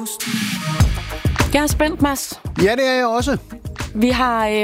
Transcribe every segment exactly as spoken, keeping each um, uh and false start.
frokost. Jeg er spændt, Mads. Ja, det er jeg også. Vi har, øh,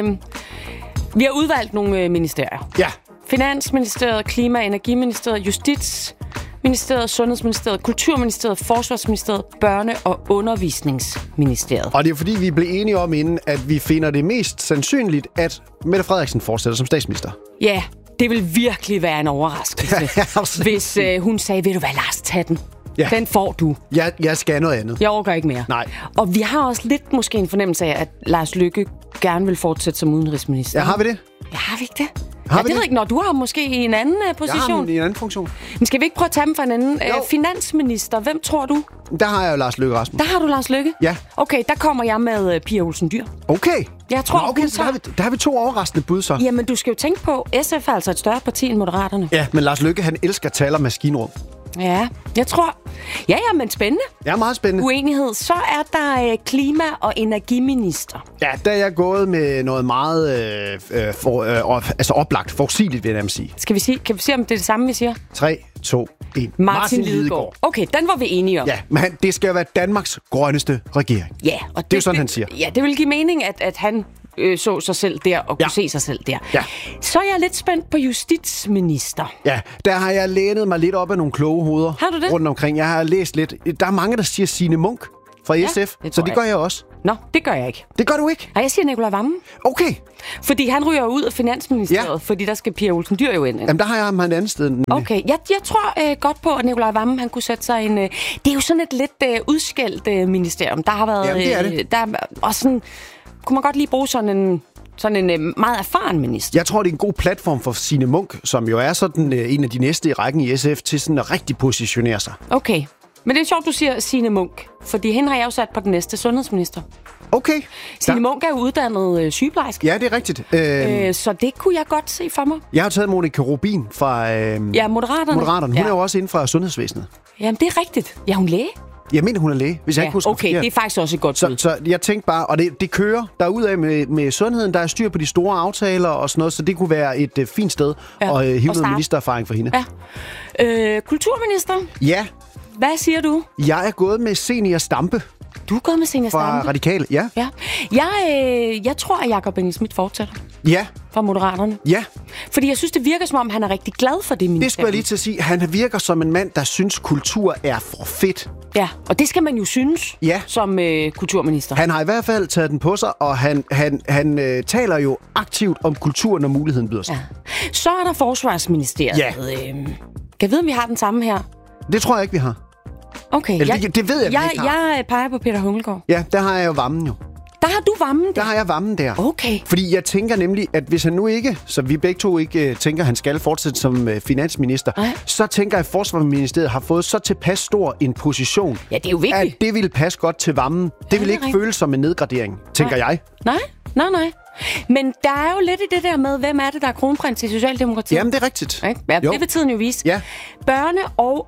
vi har udvalgt nogle øh, ministerier. Ja. Finansministeriet, Klima- og Energiministeriet, Justitsministeriet, Sundhedsministeriet, Kulturministeriet, Forsvarsministeriet, Børne- og Undervisningsministeriet. Og det er fordi, vi blev enige om inden, at vi finder det mest sandsynligt, at Mette Frederiksen fortsætter som statsminister. Ja, det vil virkelig være en overraskelse, hvis øh, hun sagde, ved du hvad, Lars, tag den. Ja. Den får du. Jeg, jeg skal noget andet. Jeg overgår ikke mere. Nej. Og vi har også lidt måske en fornemmelse af, at Lars Løkke gerne vil fortsætte som udenrigsminister. Ja, har vi det? Ja, har vi ikke det? Har ja, vi det det? ved ikke, når du har måske i en anden uh, position. Jeg har ham i en anden funktion. Men skal vi ikke prøve at tage dem fra en anden? Uh, finansminister, hvem tror du? Der har jeg jo Lars Løkke Rasmussen. Der har du Lars Løkke? Ja. Okay, der kommer jeg med uh, Pia Olsen Dyhr. Okay. Jeg tror, Nå, okay, hun så der har, vi, der har vi to overraskende bud så. Jamen, du skal jo tænke på, S F er altså et større parti end Moderaterne. Ja, men Lars Løkke, han elsker tal og maskinrum. Ja, jeg tror... Ja, ja, men spændende. Ja, meget spændende. Uenighed. Så er der uh, klima- og energiminister. Ja, der er jeg gået med noget meget øh, øh, for, øh, altså oplagt, forudsigeligt, vil jeg nærmest sige. Skal vi sige, kan vi se, om det er det samme, vi siger? tre, to, et. Martin, Martin Lidegaard. Okay, den var vi enige om. Ja, men han, det skal jo være Danmarks grønneste regering. Ja, og det, det er jo sådan, han siger. Ja, det vil give mening, at, at han øh, så sig selv der og kunne ja. se sig selv der. Ja. Så er jeg lidt spændt på justitsminister. Ja, der har jeg lænet mig lidt op af nogle kloge hoveder. Har du det? Rundt omkring. Jeg har læst lidt. Der er mange, der siger Signe Munk fra ja, S F, det så det gør jeg også. Nå, det gør jeg ikke. Det gør du ikke? Nej, jeg siger Nicolai Wammen. Okay. Fordi han ryger ud af Finansministeriet, ja. fordi der skal Pia Olsen Dyhr jo ind. Jamen, der har jeg ham et andet sted. Okay, jeg, jeg tror øh, godt på, at Nicolai Wammen, han kunne sætte sig en... Øh, det er jo sådan et lidt øh, udskældt øh, ministerium. Der har været... Jamen, det er det. Øh, der er også sådan... Kunne man godt lige bruge sådan en... Sådan en øh, meget erfaren minister. Jeg tror, det er en god platform for Signe Munk, som jo er sådan øh, en af de næste i rækken i S F, til sådan at rigtig positionere sig. Okay. Men det er sjovt, du siger Signe Munk, fordi hende har jeg jo sat på den næste sundhedsminister. Okay. Signe Munk er jo uddannet øh, sygeplejerske. Ja, det er rigtigt. Øh, øh, så det kunne jeg godt se for mig. Jeg har taget Monika Rubin fra øh, ja, Moderaterne. Moderaterne. Hun ja. er jo også inden fra sundhedsvæsenet. Jamen, det er rigtigt. Ja, hun er læge. Jeg mener, hun er læge, hvis jeg ja, ikke husker okay, forkert. det er faktisk også et godt så, bud. så jeg tænkte bare, og det, det kører derudad med, med sundheden, der er styr på de store aftaler og sådan noget, så det kunne være et uh, fint sted ja, at uh, hive noget ministererfaring for hende. Ja. Øh, kulturminister? Ja. Hvad siger du? Jeg er gået med Zenia Stampe. Du er gået med Zenia Stampe? Fra Radikale, ja. ja. Jeg, øh, jeg tror, at Jakob Engel-Schmidt fortsætter. Ja. Fra Moderaterne. Ja. Fordi jeg synes, det virker som om, han er rigtig glad for det ministerium. Det skulle jeg lige til at sige. Han virker som en mand, der synes, kultur er for fedt. Ja, og det skal man jo synes ja. som øh, kulturminister. Han har i hvert fald taget den på sig, og han, han, han øh, taler jo aktivt om kultur, når muligheden byder sig. Ja. Så er der Forsvarsministeriet. Ja. Øh, kan jeg vide, om vi har den samme her? Det tror jeg ikke, vi har. Okay. Eller, jeg, det, det ved jeg, jeg, vi ikke har. Jeg peger på Peter Hummelgaard. Ja, der har jeg jo Vammen jo. Der har du Vammen der? Der har jeg Vammen der. Okay. Fordi jeg tænker nemlig, at hvis han nu ikke, så vi begge to ikke uh, tænker, at han skal fortsætte som uh, finansminister, Ej. så tænker jeg, at Forsvarsministeriet har fået så tilpas stor en position, ja, det er jo vigtigt. at det ville passe godt til Vammen. Det ja, vil ikke rigtigt. føles som en nedgradering, tænker nej. jeg. Nej, nej, nej. Men der er jo lidt i det der med, hvem er det, der er kronprins i Socialdemokratiet? Jamen, det er rigtigt. Ja, ja, det vil tiden jo vise. Ja. Børne- og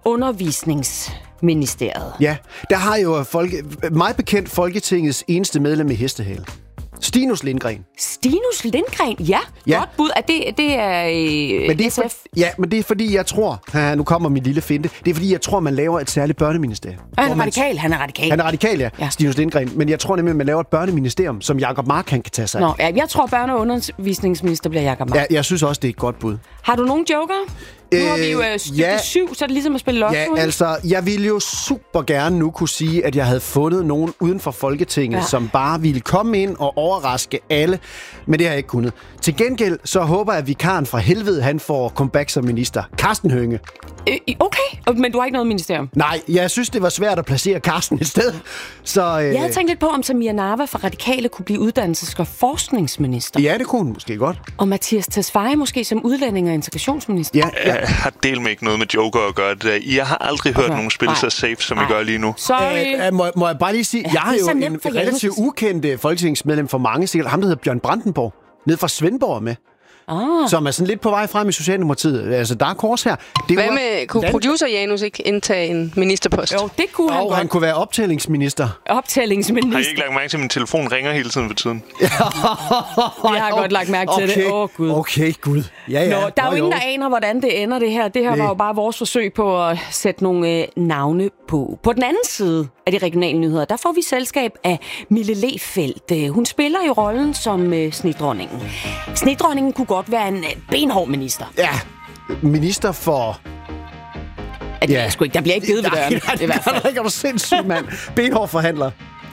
Undervisningsministeriet. Ja, der har jo folke, meget bekendt Folketingets eneste medlem i hestehale. Stinus Lindgren. Stinus Lindgren, ja. ja. Godt bud. Er det, det er øh, men det er S F? For, ja, men det er fordi, jeg tror... Ja, nu kommer min lille finte. Det er fordi, jeg tror, man laver et særligt børneministerium. Og han er radikal, han er radikal. Han er radikal, ja. ja. Stinus Lindgren. Men jeg tror nemlig, at man laver et børneministerium, som Jacob Mark kan tage sig af. Nå, ja, jeg tror, børne- og undervisningsminister bliver Jacob Mark. Ja, jeg synes også, det er et godt bud. Har du nogen joker? Nu har vi jo øh, stykke ja, syv, så er det ligesom at spille lotto. Ja, altså, jeg ville jo super gerne nu kunne sige, at jeg havde fundet nogen uden for Folketinget, ja. som bare ville komme ind og overraske alle, men det har jeg ikke kunnet. Til gengæld, så håber jeg, at vikaren fra helvede, han får comeback som minister. Carsten Hønge. Øh, okay, men du har ikke noget ministerium? Nej, jeg synes, det var svært at placere Carsten et sted. Så, øh... Jeg havde tænkt lidt på, om Samir Narva fra Radikale kunne blive uddannelses- og forskningsminister. Ja, det kunne hun måske godt. Og Mathias Tesfaye måske som udlænding- og integrationsminister. Ja, ja. Jeg har delt med ikke noget med Joker at gøre det der. Jeg har aldrig hørt okay. nogen spille så safe, som I gør lige nu. Sorry. Æh, må, må jeg bare lige sige, ja, jeg har jo en relativt ukendt folketingsmedlem for mange, sikkert ham, der hedder Bjørn Brandenborg, nede fra Svendborg med. Ah. som er sådan lidt på vej frem i Socialdemokratiet. Altså, der er kors her. Det Hvad var, med, kunne land... producer Janus ikke indtage en ministerpost? Jo, det kunne han Og godt. han kunne være optællingsminister. Optællingsminister. Har I ikke lagt mærke til, at min telefon ringer hele tiden for tiden? Jeg har godt lagt mærke til okay. det. Åh, oh, Gud. Okay, Gud. Ja, ja. Nå, der er jo Nå, ingen, der aner, hvordan det ender, det her. Det her Nej. var jo bare vores forsøg på at sætte nogle øh, navne på. På den anden side af de regionale nyheder, der får vi selskab af Mille Lehfeldt. Øh, hun spiller jo rollen som øh, snedronningen. Snedronningen kunne godt være en øh, benhård minister. Ja, minister for... At, Ja. ja. sgu ikke, der bliver ikke givet ved døren. Nej, nej, i hvert fald. det er du sindssyg, mand. Benhård forhandler.